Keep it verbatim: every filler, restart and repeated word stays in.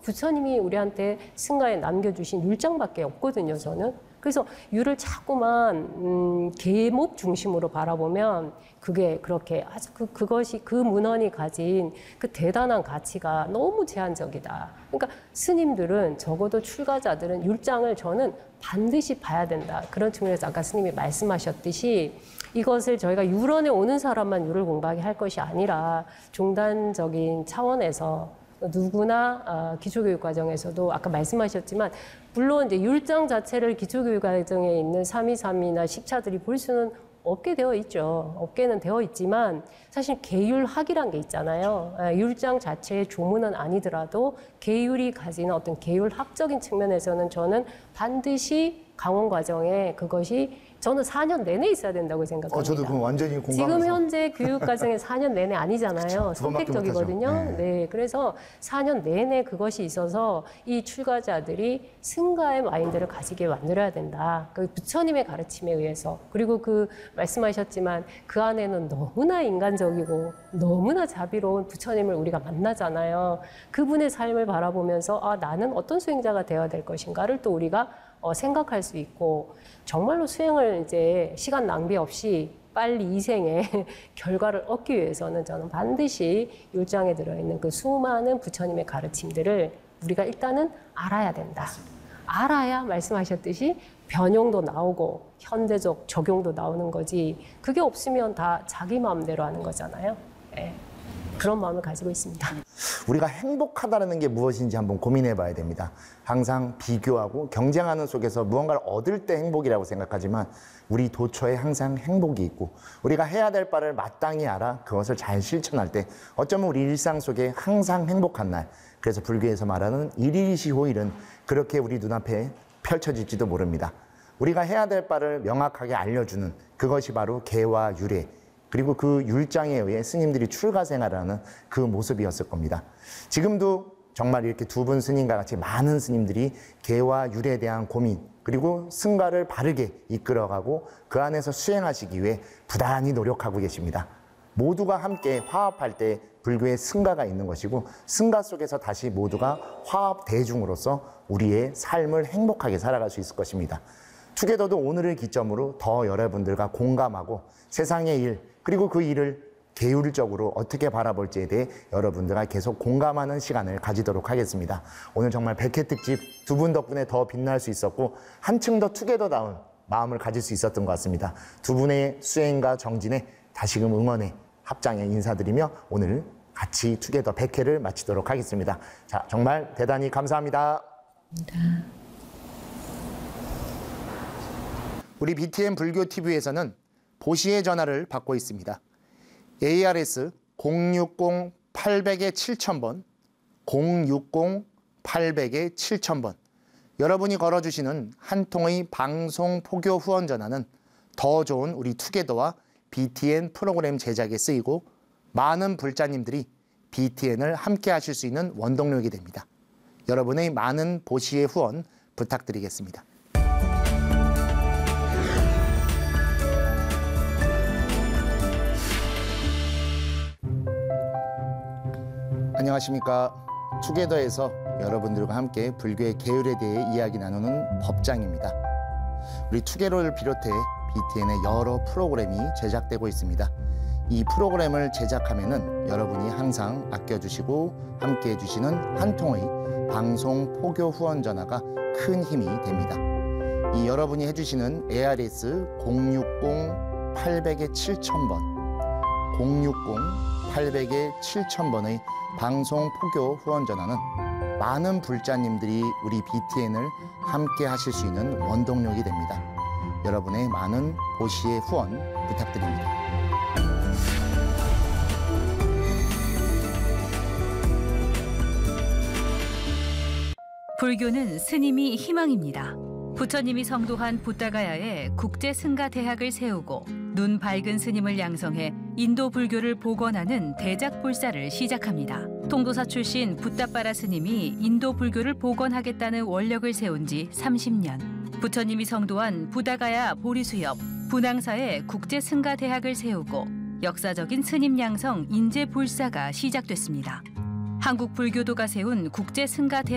부처님이 우리한테 승가에 남겨주신 율장밖에 없거든요, 저는. 그래서 율을 자꾸만 음, 계목 중심으로 바라보면 그게 그렇게 아주 그, 그것이 그 문헌이 가진 그 대단한 가치가 너무 제한적이다. 그러니까 스님들은 적어도 출가자들은 율장을 저는 반드시 봐야 된다. 그런 측면에서 아까 스님이 말씀하셨듯이 이것을 저희가 율원에 오는 사람만 율을 공부하게 할 것이 아니라 종단적인 차원에서 누구나 기초교육 과정에서도 아까 말씀하셨지만 물론 이제 율장 자체를 기초교육 과정에 있는 삼이삼이나 식차들이 볼 수는 없게 되어 있죠. 없게는 되어 있지만 사실 계율학이란 게 있잖아요. 율장 자체의 조문은 아니더라도 계율이 가지는 어떤 계율학적인 측면에서는 저는 반드시 강원 과정에 그것이 저는 사 년 내내 있어야 된다고 생각합니다. 어, 저도 그건 완전히 공감해서. 지금 현재 교육 과정에 사 년 내내 아니잖아요. 선택적이거든요. 네. 네, 그래서 사 년 내내 그것이 있어서 이 출가자들이 승가의 마인드를 가지게 만들어야 된다. 그 부처님의 가르침에 의해서. 그리고 그 말씀하셨지만 그 안에는 너무나 인간적이고 너무나 자비로운 부처님을 우리가 만나잖아요. 그분의 삶을 바라보면서 아, 나는 어떤 수행자가 되어야 될 것인가를 또 우리가 어, 생각할 수 있고 정말로 수행을 이제 시간 낭비 없이 빨리 이 생에 결과를 얻기 위해서는 저는 반드시 율장에 들어있는 그 수많은 부처님의 가르침들을 우리가 일단은 알아야 된다. 알아야 말씀하셨듯이 변용도 나오고 현대적 적용도 나오는 거지 그게 없으면 다 자기 마음대로 하는 거잖아요. 네. 그런 마음을 가지고 있습니다. 우리가 행복하다는 게 무엇인지 한번 고민해 봐야 됩니다. 항상 비교하고 경쟁하는 속에서 무언가를 얻을 때 행복이라고 생각하지만 우리 도처에 항상 행복이 있고 우리가 해야 될 바를 마땅히 알아 그것을 잘 실천할 때 어쩌면 우리 일상 속에 항상 행복한 날, 그래서 불교에서 말하는 일일시호일은 그렇게 우리 눈앞에 펼쳐질지도 모릅니다. 우리가 해야 될 바를 명확하게 알려주는 그것이 바로 계와 율의, 그리고 그 율장에 의해 스님들이 출가 생활하는 그 모습이었을 겁니다. 지금도 정말 이렇게 두 분 스님과 같이 많은 스님들이 계와 율에 대한 고민, 그리고 승가를 바르게 이끌어가고 그 안에서 수행하시기 위해 부단히 노력하고 계십니다. 모두가 함께 화합할 때 불교의 승가가 있는 것이고 승가 속에서 다시 모두가 화합 대중으로서 우리의 삶을 행복하게 살아갈 수 있을 것입니다. 투게더도 오늘을 기점으로 더 여러분들과 공감하고 세상의 일, 그리고 그 일을 계율적으로 어떻게 바라볼지에 대해 여러분들과 계속 공감하는 시간을 가지도록 하겠습니다. 오늘 정말 백 회 특집 두 분 덕분에 더 빛날 수 있었고 한층 더 투게더다운 마음을 가질 수 있었던 것 같습니다. 두 분의 수행과 정진에 다시금 응원에 합장에 인사드리며 오늘 같이 투게더 백 회를 마치도록 하겠습니다. 자, 정말 대단히 감사합니다. 감사합니다. 우리 비티엔 불교티비에서는 보시의 전화를 받고 있습니다. 에이아르에스 공육공 팔공공 칠천 번, 공육공 팔공공 칠천 번. 여러분이 걸어주시는 한 통의 방송 포교 후원 전화는 더 좋은 우리 투게더와 비티엔 프로그램 제작에 쓰이고 많은 불자님들이 비티엔을 함께 하실 수 있는 원동력이 됩니다. 여러분의 많은 보시의 후원 부탁드리겠습니다. 안녕하십니까. 투게더에서 여러분들과 함께 불교의 계율에 대해 이야기 나누는 법장입니다. 우리 투게더를 비롯해 비티엔의 여러 프로그램이 제작되고 있습니다. 이 프로그램을 제작하면은 여러분이 항상 아껴주시고 함께 해주시는 한 통의 방송 포교 후원 전화가 큰 힘이 됩니다. 이 여러분이 해주시는 에이아르에스 공육공 팔공공 칠천 번, 공육공 팔공공 칠천 번의 방송 포교 후원 전화는 많은 불자님들이 우리 비티엔을 함께 하실 수 있는 원동력이 됩니다. 여러분의 많은 보시의 후원 부탁드립니다. 불교는 스님이 희망입니다. 부처님이 성도한 부다가야에 국제 승가 대학을 세우고 눈 밝은 스님을 양성해 인도 불교를 복원하는 대작 불사를 시작합니다. 통도사 출신 붓다빠라 스님이 인도 불교를 복원하겠다는 원력을 세운 지 삼십 년. 부처님이 성도한 부다가야 보리수엽, 분황사에 국제 승가 대학을 세우고 역사적인 스님 양성 인재 불사가 시작됐습니다. 한국 불교도가 세운 국제 승가 대학